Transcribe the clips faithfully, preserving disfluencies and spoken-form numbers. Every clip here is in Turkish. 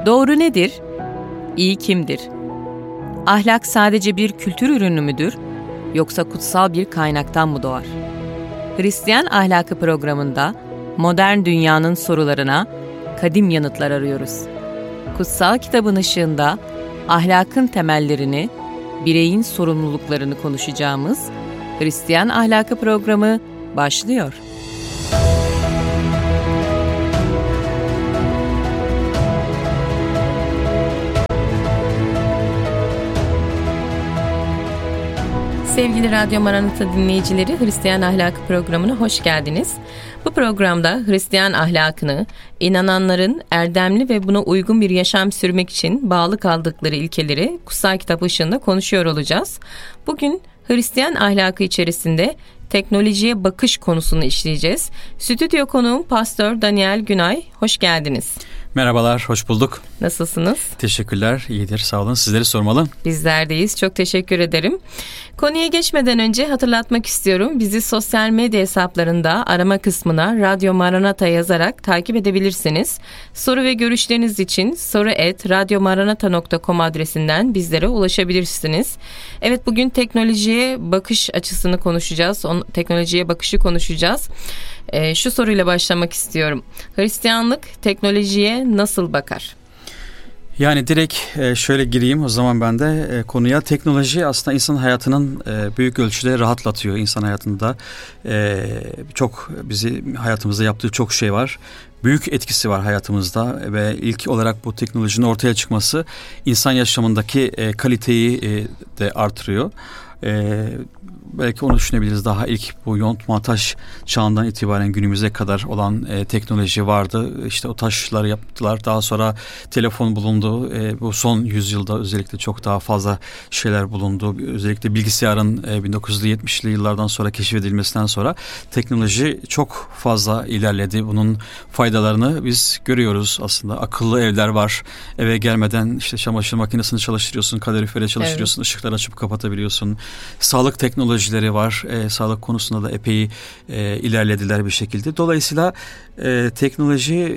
Doğru nedir? İyi kimdir? Ahlak sadece bir kültür ürünü müdür? Yoksa kutsal bir kaynaktan mı doğar? Hristiyan Ahlakı programında modern dünyanın sorularına kadim yanıtlar arıyoruz. Kutsal kitabın ışığında ahlakın temellerini, bireyin sorumluluklarını konuşacağımız Hristiyan Ahlakı programı başlıyor. Sevgili Radyo Maranata dinleyicileri, Hristiyan Ahlakı programına hoş geldiniz. Bu programda Hristiyan ahlakını, inananların erdemli ve buna uygun bir yaşam sürmek için bağlı kaldıkları ilkeleri kutsal kitap ışığında konuşuyor olacağız. Bugün Hristiyan ahlakı içerisinde teknolojiye bakış konusunu işleyeceğiz. Stüdyo konuğum Pastör Daniel Günay, hoş geldiniz. Merhabalar, hoş bulduk. Nasılsınız? Teşekkürler, iyidir, sağ olun. Sizleri sormalı. Bizler deyiz, çok teşekkür ederim. Konuya geçmeden önce hatırlatmak istiyorum. Bizi sosyal medya hesaplarında arama kısmına Radyo Maranata yazarak takip edebilirsiniz. Soru ve görüşleriniz için soru et radyomaranata nokta com adresinden bizlere ulaşabilirsiniz. Evet, bugün teknolojiye bakış açısını konuşacağız. On, teknolojiye bakışı konuşacağız. Ee, şu soruyla başlamak istiyorum. Hristiyanlık teknolojiye nasıl bakar? Yani direkt şöyle gireyim o zaman ben de konuya. Teknoloji aslında insan hayatının büyük ölçüde rahatlatıyor. İnsan hayatında çok bizi hayatımızda yaptığı çok şey var. Büyük etkisi var hayatımızda ve ilk olarak bu teknolojinin ortaya çıkması insan yaşamındaki kaliteyi de artırıyor. Belki onu düşünebiliriz. Daha ilk bu yontma taş çağından itibaren günümüze kadar olan e, teknoloji vardı. İşte o taşları yaptılar. Daha sonra telefon bulundu. E, bu son yüzyılda özellikle çok daha fazla şeyler bulundu. Özellikle bilgisayarın e, bin dokuz yüz yetmişli yıllardan sonra keşfedilmesinden sonra teknoloji çok fazla ilerledi. Bunun faydalarını biz görüyoruz aslında. Akıllı evler var. Eve gelmeden işte çamaşır makinesini çalıştırıyorsun, kalorifere çalıştırıyorsun, evet. Işıkları açıp kapatabiliyorsun. Sağlık teknoloji var. E, sağlık konusunda da epey e, ilerlediler bir şekilde. Dolayısıyla e, teknolojiye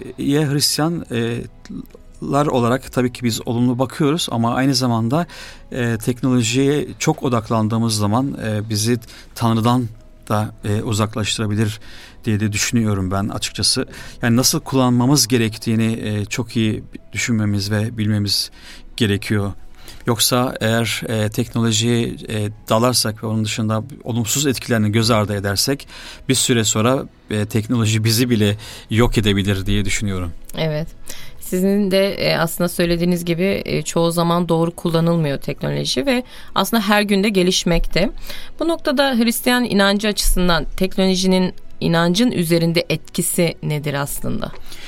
Hristiyanlar olarak tabii ki biz olumlu bakıyoruz ama aynı zamanda e, teknolojiye çok odaklandığımız zaman e, bizi Tanrı'dan da e, uzaklaştırabilir diye de düşünüyorum ben açıkçası. Yani nasıl kullanmamız gerektiğini e, çok iyi düşünmemiz ve bilmemiz gerekiyor. Yoksa eğer e, teknolojiye e, dalarsak ve onun dışında olumsuz etkilerini göz ardı edersek bir süre sonra e, teknoloji bizi bile yok edebilir diye düşünüyorum. Evet. Sizin de e, aslında söylediğiniz gibi e, çoğu zaman doğru kullanılmıyor teknoloji ve aslında her günde gelişmekte. Bu noktada Hristiyan inancı açısından teknolojinin inancın üzerinde etkisi nedir aslında?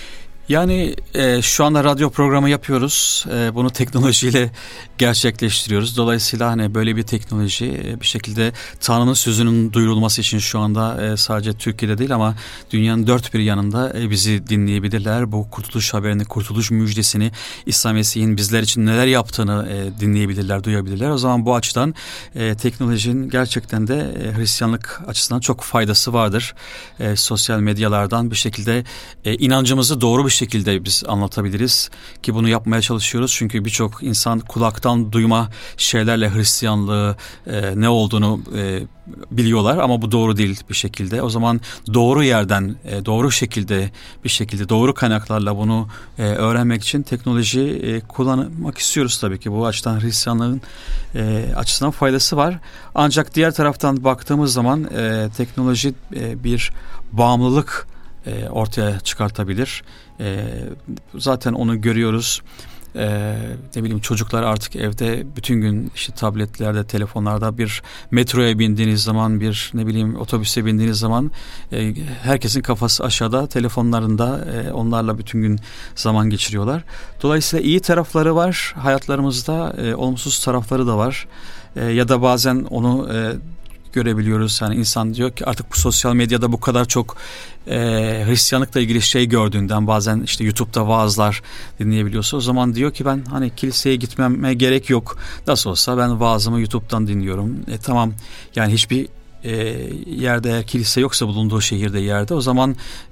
Yani e, şu anda radyo programı yapıyoruz. E, bunu teknolojiyle gerçekleştiriyoruz. Dolayısıyla hani böyle bir teknoloji e, bir şekilde Tanrı'nın sözünün duyurulması için şu anda e, sadece Türkiye'de değil ama dünyanın dört bir yanında e, bizi dinleyebilirler. Bu kurtuluş haberini, kurtuluş müjdesini, İsa Mesih'in bizler için neler yaptığını e, dinleyebilirler, duyabilirler. O zaman bu açıdan e, teknolojinin gerçekten de e, Hristiyanlık açısından çok faydası vardır. E, sosyal medyalardan bir şekilde e, inancımızı doğru bir şekilde biz anlatabiliriz ki bunu yapmaya çalışıyoruz. Çünkü birçok insan kulaktan duyma şeylerle Hristiyanlığı e, ne olduğunu e, biliyorlar ama bu doğru değil bir şekilde. O zaman doğru yerden, e, doğru şekilde bir şekilde doğru kaynaklarla bunu e, öğrenmek için teknoloji e, kullanmak istiyoruz tabii ki. Bu açıdan Hristiyanlığın e, açısından faydası var. Ancak diğer taraftan baktığımız zaman e, teknoloji e, bir bağımlılık e, ortaya çıkartabilir. E, zaten onu görüyoruz. Ee, ne bileyim çocuklar artık evde bütün gün işte tabletlerde, telefonlarda, bir metroya bindiğiniz zaman, bir ne bileyim otobüse bindiğiniz zaman e, herkesin kafası aşağıda, telefonlarında, e, onlarla bütün gün zaman geçiriyorlar. Dolayısıyla iyi tarafları var hayatlarımızda, e, olumsuz tarafları da var. E, ya da bazen onu e, görebiliyoruz. Yani insan diyor ki artık bu sosyal medyada bu kadar çok e, Hristiyanlıkla ilgili şey gördüğünden, bazen işte YouTube'da vaazlar dinleyebiliyorsa, o zaman diyor ki ben hani kiliseye gitmeme gerek yok. Nasıl olsa ben vaazımı YouTube'dan dinliyorum. E, tamam yani hiçbir e, yerde eğer kilise yoksa bulunduğu şehirde yerde, o zaman e,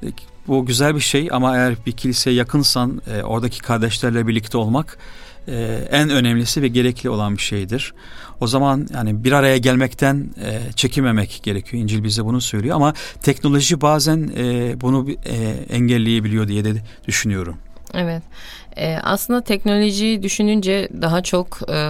bu güzel bir şey ama eğer bir kiliseye yakınsan e, oradaki kardeşlerle birlikte olmak e, en önemlisi ve gerekli olan bir şeydir. O zaman yani bir araya gelmekten e, çekinmemek gerekiyor. İncil bize bunu söylüyor ama teknoloji bazen e, bunu e, engelleyebiliyor diye de düşünüyorum. Evet. E, aslında teknolojiyi düşününce daha çok e,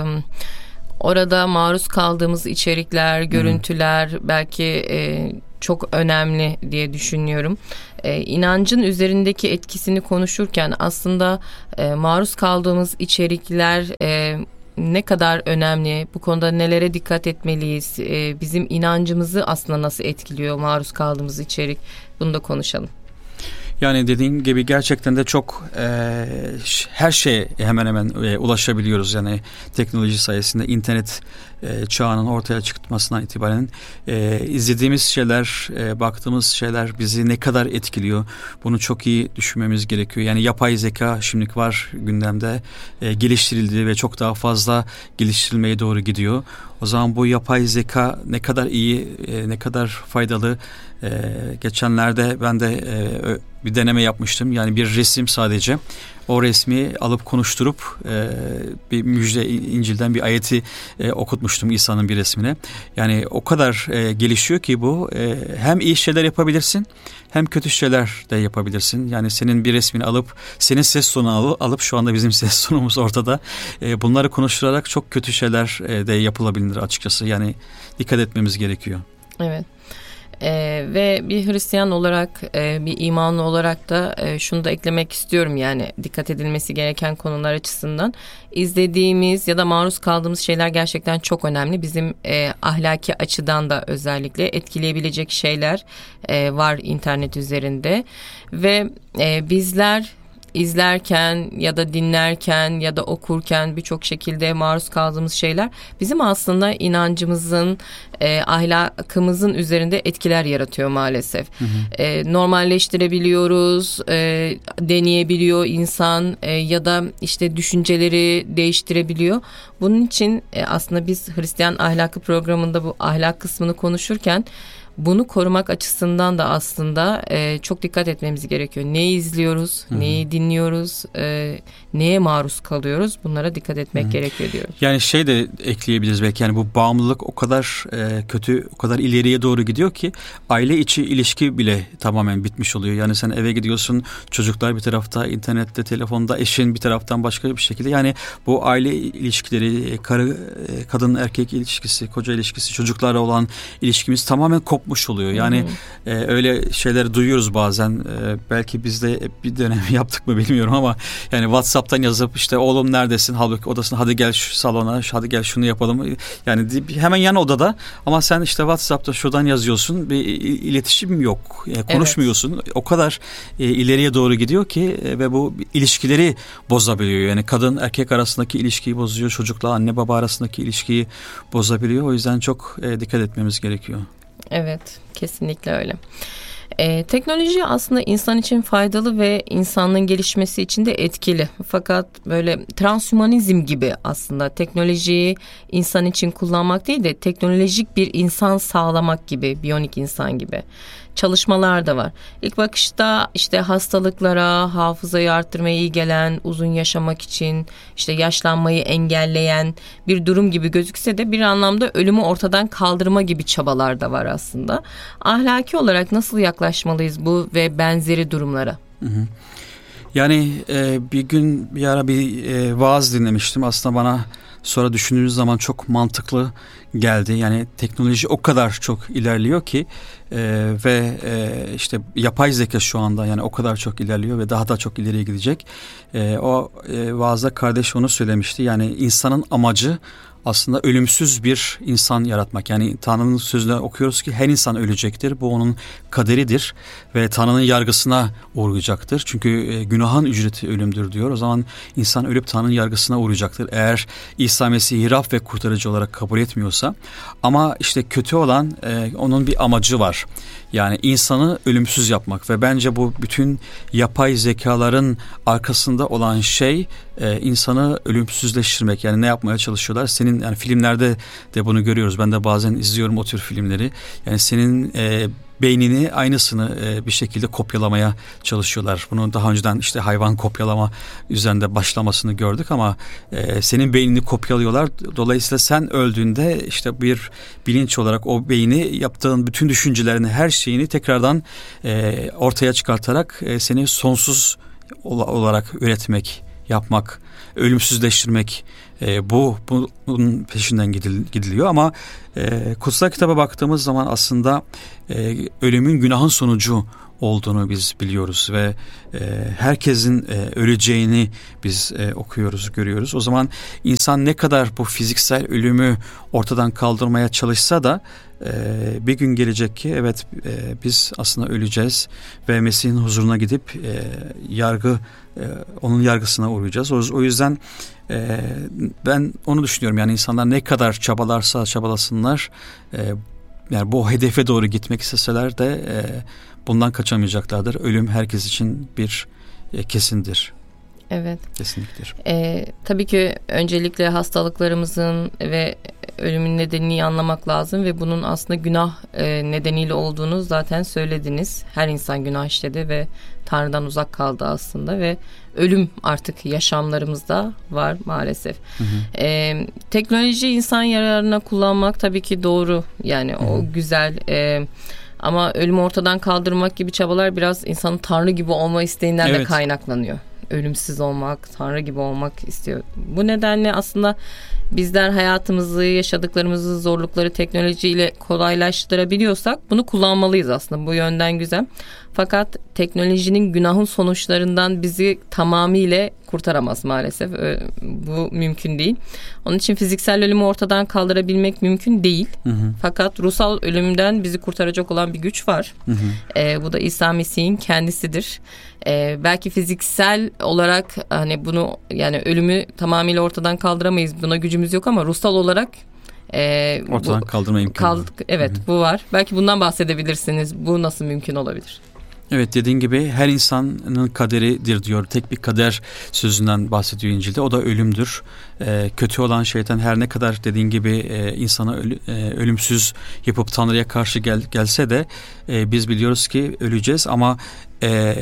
orada maruz kaldığımız içerikler, görüntüler hmm. belki e, çok önemli diye düşünüyorum. E, inancın üzerindeki etkisini konuşurken aslında e, maruz kaldığımız içerikler e, ne kadar önemli, bu konuda nelere dikkat etmeliyiz, e, bizim inancımızı aslında nasıl etkiliyor maruz kaldığımız içerik, bunu da konuşalım. Yani dediğin gibi gerçekten de çok e, her şeye hemen hemen e, ulaşabiliyoruz. Yani teknoloji sayesinde internet e, çağının ortaya çıkmasından itibaren e, izlediğimiz şeyler, e, baktığımız şeyler bizi ne kadar etkiliyor, bunu çok iyi düşünmemiz gerekiyor. Yani yapay zeka şimdilik var gündemde, e, geliştirildi ve çok daha fazla geliştirilmeye doğru gidiyor. O zaman bu yapay zeka ne kadar iyi, e, ne kadar faydalı. E, geçenlerde ben de e, bir deneme yapmıştım. Yani bir resim sadece. O resmi alıp konuşturup e, bir müjde İncil'den bir ayeti e, okutmuştum İsa'nın bir resmine. Yani o kadar e, gelişiyor ki bu e, hem iyi şeyler yapabilirsin hem kötü şeyler de yapabilirsin. Yani senin bir resmini alıp senin ses tonunu alıp, alıp şu anda bizim ses tonumuz ortada. E, bunları konuşturarak çok kötü şeyler e, de yapılabilir açıkçası. Yani dikkat etmemiz gerekiyor. Evet. Ee, ve bir Hristiyan olarak, e, bir imanlı olarak da e, şunu da eklemek istiyorum, yani dikkat edilmesi gereken konular açısından. İzlediğimiz ya da maruz kaldığımız şeyler gerçekten çok önemli. Bizim e, ahlaki açıdan da özellikle etkileyebilecek şeyler e, var internet üzerinde ve e, bizler izlerken ya da dinlerken ya da okurken birçok şekilde maruz kaldığımız şeyler bizim aslında inancımızın, e, ahlakımızın üzerinde etkiler yaratıyor maalesef. Hı hı. E, normalleştirebiliyoruz, e, deneyebiliyor insan e, ya da işte düşünceleri değiştirebiliyor. Bunun için e, aslında biz Hristiyan Ahlakı programında bu ahlak kısmını konuşurken bunu korumak açısından da aslında e, çok dikkat etmemiz gerekiyor. Neyi izliyoruz, Hı-hı. neyi dinliyoruz, e, neye maruz kalıyoruz, bunlara dikkat etmek Hı-hı. gerekiyor diyorum. Yani şey de ekleyebiliriz belki, yani bu bağımlılık o kadar e, kötü, o kadar ileriye doğru gidiyor ki aile içi ilişki bile tamamen bitmiş oluyor. Yani sen eve gidiyorsun, çocuklar bir tarafta, internette, telefonda, eşin bir taraftan başka bir şekilde. Yani bu aile ilişkileri, karı, kadın erkek ilişkisi, koca ilişkisi, çocuklarla olan ilişkimiz tamamen kopmuş oluyor. Yani e, öyle şeyleri duyuyoruz bazen. E, belki biz de bir dönem yaptık mı bilmiyorum ama yani WhatsApp'tan yazıp işte oğlum neredesin? Halbuki odasına, hadi gel şu salona, hadi gel şunu yapalım. Yani hemen yan odada ama sen işte WhatsApp'ta şuradan yazıyorsun. Bir iletişim yok. Yani konuşmuyorsun. Evet. O kadar e, ileriye doğru gidiyor ki e, ve bu ilişkileri bozabiliyor. Yani kadın erkek arasındaki ilişkiyi bozuyor. Çocukla anne baba arasındaki ilişkiyi bozabiliyor. O yüzden çok e, dikkat etmemiz gerekiyor. Evet, kesinlikle öyle. Ee, teknoloji aslında insan için faydalı ve insanlığın gelişmesi için de etkili. Fakat böyle transhümanizm gibi aslında teknolojiyi insan için kullanmak değil de teknolojik bir insan sağlamak gibi, biyonik insan gibi çalışmalar da var. İlk bakışta işte hastalıklara, hafızayı arttırmaya iyi gelen, uzun yaşamak için işte yaşlanmayı engelleyen bir durum gibi gözükse de bir anlamda ölümü ortadan kaldırma gibi çabalar da var aslında. Ahlaki olarak nasıl yaklaşmalıyız bu ve benzeri durumlara? Hı hı. Yani e, bir gün bir ara bir e, vaaz dinlemiştim. Aslında bana sonra düşündüğünüz zaman çok mantıklı geldi. Yani teknoloji o kadar çok ilerliyor ki e, ve e, işte yapay zeka şu anda yani o kadar çok ilerliyor ve daha da çok ileriye gidecek. E, o e, vaazda kardeş onu söylemişti. Yani insanın amacı aslında ölümsüz bir insan yaratmak. Yani Tanrı'nın sözünde okuyoruz ki her insan ölecektir. Bu onun kaderidir ve Tanrı'nın yargısına uğrayacaktır. Çünkü günahın ücreti ölümdür diyor. O zaman insan ölüp Tanrı'nın yargısına uğrayacaktır. Eğer İsa Mesih'i Rab ve kurtarıcı olarak kabul etmiyorsa. Ama işte kötü olan onun bir amacı var. Yani insanı ölümsüz yapmak ve bence bu bütün yapay zekaların arkasında olan şey e, insanı ölümsüzleştirmek. Yani ne yapmaya çalışıyorlar? Senin yani filmlerde de bunu görüyoruz. Ben de bazen izliyorum o tür filmleri. Yani senin e, beynini aynısını e, bir şekilde kopyalamaya çalışıyorlar. Bunu daha önceden işte hayvan kopyalama üzerinde başlamasını gördük ama e, senin beynini kopyalıyorlar. Dolayısıyla sen öldüğünde işte bir bilinç olarak o beyni yaptığın bütün düşüncelerini, her şeyini tekrardan e, ortaya çıkartarak e, seni sonsuz olarak üretmek, yapmak, ölümsüzleştirmek, e, bu bunun peşinden gidiliyor ama e, kutsal kitaba baktığımız zaman aslında e, ölümün günahın sonucu olduğunu biz biliyoruz ve e, herkesin e, öleceğini biz e, okuyoruz, görüyoruz. O zaman insan ne kadar bu fiziksel ölümü ortadan kaldırmaya çalışsa da e, bir gün gelecek ki evet e, biz aslında öleceğiz ve Mesih'in huzuruna gidip e, yargı e, onun yargısına uğrayacağız. O, o yüzden e, ben onu düşünüyorum, yani insanlar ne kadar çabalarsa çabalasınlar e, yani bu hedefe doğru gitmek isteseler de e, bundan kaçamayacaklardır. Ölüm herkes için bir e, kesindir. Evet. Kesinliktir. Ee, tabii ki öncelikle hastalıklarımızın ve ölümün nedenini iyi anlamak lazım ve bunun aslında günah e, nedeniyle olduğunu zaten söylediniz. Her insan günah işledi ve Tanrı'dan uzak kaldı aslında ve ölüm artık yaşamlarımızda var maalesef. Hı hı. Ee, teknoloji insan yararına kullanmak tabii ki doğru. Yani hı hı. o güzel. E, ama ölümü ortadan kaldırmak gibi çabalar biraz insanın Tanrı gibi olma isteğinden evet. de kaynaklanıyor. Ölümsüz olmak, Tanrı gibi olmak istiyor. Bu nedenle aslında bizler hayatımızı, yaşadıklarımızı, zorlukları teknolojiyle kolaylaştırabiliyorsak bunu kullanmalıyız aslında. Bu yönden güzel. Fakat teknolojinin günahın sonuçlarından bizi tamamıyla kurtaramaz maalesef. Bu mümkün değil. Onun için fiziksel ölümü ortadan kaldırabilmek mümkün değil. Hı hı. Fakat ruhsal ölümden bizi kurtaracak olan bir güç var. Hı hı. Ee, bu da İsa Mesih'in kendisidir. Ee, belki fiziksel olarak hani bunu, yani ölümü tamamıyla ortadan kaldıramayız. Buna gücümüz yok ama ruhsal olarak e, ortadan bu, kaldırma imkanı. Kald, evet hı hı. bu var. Belki bundan bahsedebilirsiniz. Bu nasıl mümkün olabilir? Evet, dediğin gibi her insanın kaderidir diyor. Tek bir kader sözünden bahsediyor İncil'de. O da ölümdür. Ee, kötü olan şeytan her ne kadar dediğin gibi e, insana ölü, e, ölümsüz yapıp Tanrı'ya karşı gel, gelse de e, biz biliyoruz ki öleceğiz ama e,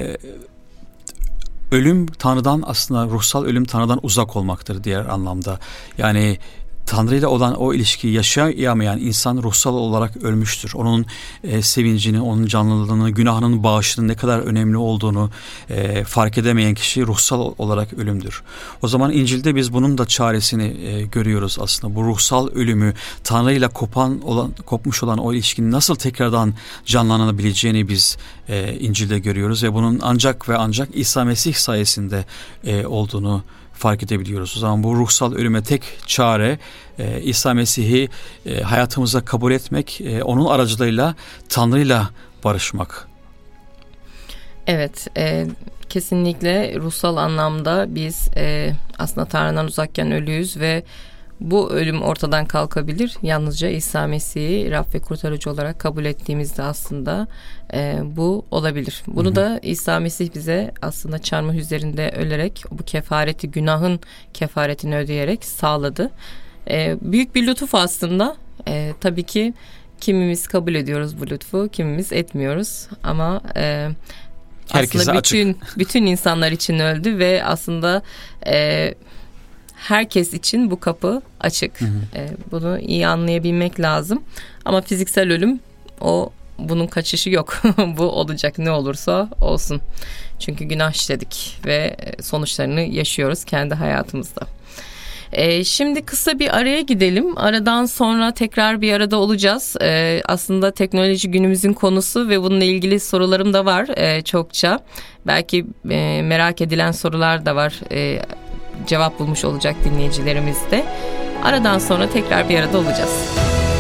ölüm Tanrı'dan, aslında ruhsal ölüm Tanrı'dan uzak olmaktır diğer anlamda. Yani Tanrı ile olan o ilişkiyi yaşayamayan insan ruhsal olarak ölmüştür. Onun e, sevincini, onun canlılığını, günahının bağışının ne kadar önemli olduğunu e, fark edemeyen kişi ruhsal olarak ölümdür. O zaman İncil'de biz bunun da çaresini e, görüyoruz aslında. Bu ruhsal ölümü, Tanrı ile kopan olan, kopmuş olan o ilişkinin nasıl tekrardan canlanabileceğini biz e, İncil'de görüyoruz ve bunun ancak ve ancak İsa Mesih sayesinde e, olduğunu fark edebiliyoruz. O zaman bu ruhsal ölüme tek çare e, İsa Mesih'i e, hayatımıza kabul etmek, e, onun aracılığıyla Tanrı'yla barışmak. Evet, e, kesinlikle ruhsal anlamda biz e, aslında Tanrı'dan uzakken ölüyüz ve bu ölüm ortadan kalkabilir. Yalnızca İsa Mesih'i Rab ve kurtarıcı olarak kabul ettiğimizde aslında e, bu olabilir. Bunu hı hı. da İsa Mesih bize aslında çarmıh üzerinde ölerek bu kefareti, günahın kefaretini ödeyerek sağladı. E, büyük bir lütuf aslında. E, tabii ki kimimiz kabul ediyoruz bu lütfu, kimimiz etmiyoruz. Ama e, aslında bütün açık. bütün insanlar için öldü ve aslında e, herkes için bu kapı açık. Hı hı. E, bunu iyi anlayabilmek lazım. Ama fiziksel ölüm, o bunun kaçışı yok. Bu olacak, ne olursa olsun. Çünkü günah işledik ve sonuçlarını yaşıyoruz kendi hayatımızda. E, şimdi kısa bir araya gidelim. Aradan sonra tekrar bir arada olacağız. E, aslında teknoloji günümüzün konusu ve bununla ilgili sorularım da var e, çokça. Belki e, merak edilen sorular da var. E, cevap bulmuş olacak dinleyicilerimiz de. Aradan sonra tekrar bir arada olacağız.